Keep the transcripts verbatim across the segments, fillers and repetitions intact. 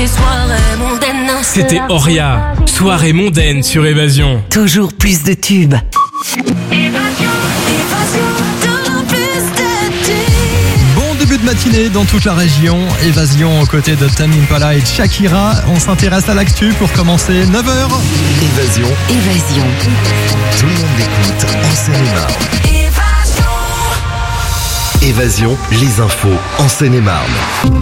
les soirées mondaines. C'était Oria, soirée mondaine sur Évasion. Toujours plus de tubes. Évasion, évasion, toujours plus de tubes. Bon début de matinée dans toute la région. Évasion aux côtés de Tame Impala et de Shakira. On s'intéresse à l'actu pour commencer neuf heures. Évasion, Évasion. tout le monde l'écoute en Seine-et-Marne. Évasion, les infos en Seine-et-Marne.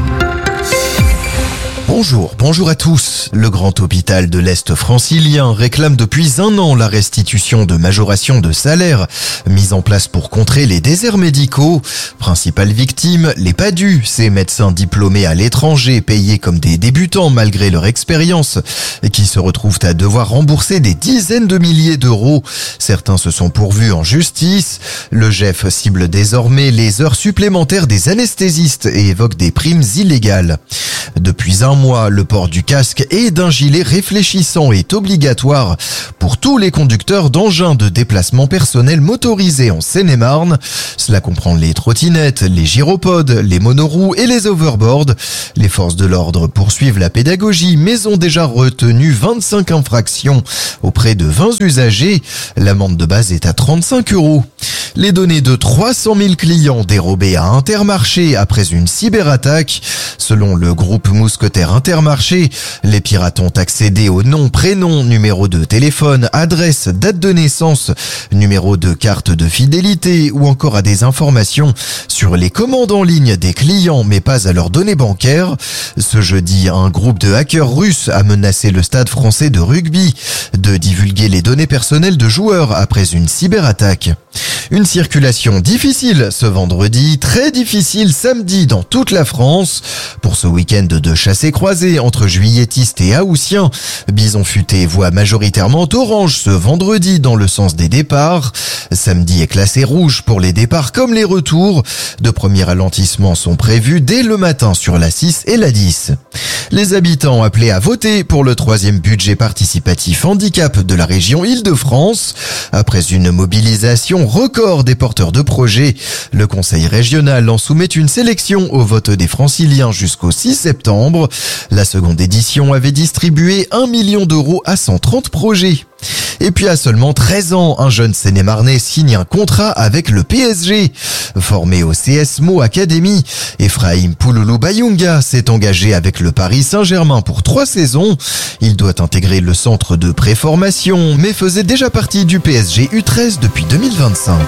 Bonjour, bonjour à tous. Le grand hôpital de l'Est francilien réclame depuis un an la restitution de majoration de salaire mise en place pour contrer les déserts médicaux. Principale victime, les PADU, ces médecins diplômés à l'étranger payés comme des débutants malgré leur expérience et qui se retrouvent à devoir rembourser des dizaines de milliers d'euros. Certains se sont pourvus en justice. Le G E F cible désormais les heures supplémentaires des anesthésistes et évoque des primes illégales. Depuis un mois, le port du casque et d'un gilet réfléchissant est obligatoire pour tous les conducteurs d'engins de déplacement personnel motorisés en Seine-et-Marne. Cela comprend les trottinettes, les gyropodes, les monoroues et les overboards. Les forces de l'ordre poursuivent la pédagogie mais ont déjà retenu vingt-cinq infractions auprès de vingt usagers. L'amende de base est à trente-cinq euros. Les données de trois cent mille clients dérobées à Intermarché après une cyberattaque. Selon le groupe Mousquetaire Intermarché, les pirates ont accédé aux noms, prénoms, numéro de téléphone, adresse, date de naissance, numéro de carte de fidélité ou encore à des informations sur les commandes en ligne des clients mais pas à leurs données bancaires. Ce jeudi, un groupe de hackers russes a menacé le stade français de rugby de divulguer les données personnelles de joueurs après une cyberattaque. Une circulation difficile ce vendredi, très difficile samedi dans toute la France. Pour ce week-end de chassés-croisés entre juilletistes et haussiens, Bison Futé voit majoritairement orange ce vendredi dans le sens des départs. Samedi est classé rouge pour les départs comme les retours. De premiers ralentissements sont prévus dès le matin sur la six et la dix. Les habitants appelés à voter pour le troisième budget participatif handicap de la région Île-de-France. Après une mobilisation record des porteurs de projets, le conseil régional en soumet une sélection au vote des franciliens jusqu'au six septembre. La seconde édition avait distribué un million d'euros à cent trente projets. Et puis à seulement treize ans, un jeune Seine-et-Marnais signe un contrat avec le P S G. Formé au C S M O Academy, Ephraim Pouloulou Bayunga s'est engagé avec le Paris Saint-Germain pour trois saisons. Il doit intégrer le centre de préformation, mais faisait déjà partie du P S G U treize depuis deux mille vingt-cinq.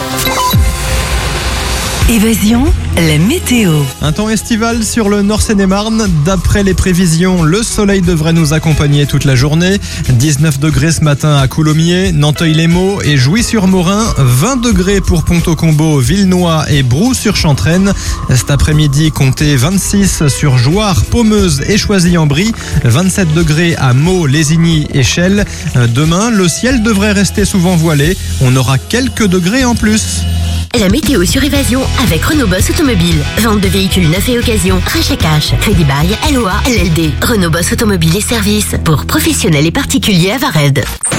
Évasion, la météo. Un temps estival sur le Nord Seine-et-Marne. D'après les prévisions, le soleil devrait nous accompagner toute la journée. dix-neuf degrés ce matin à Coulommiers, Nanteuil-les-Maux et Jouy-sur-Morin. vingt degrés pour Pont-au-Combo, Villenoy et Brou-sur-Chantraine. Cet après-midi, comptez vingt-six sur Jouarre, Pommeuse et Choisy-en-Brie. vingt-sept degrés à Meaux, Lézigny et Chelles. Demain, le ciel devrait rester souvent voilé. On aura quelques degrés en plus. La météo sur Évasion avec Renault Boss Automobile. Vente de véhicules neufs et occasion. Rachat cash. Crédit bail. L O A. L L D. Renault Boss Automobile et services pour professionnels et particuliers à Vared.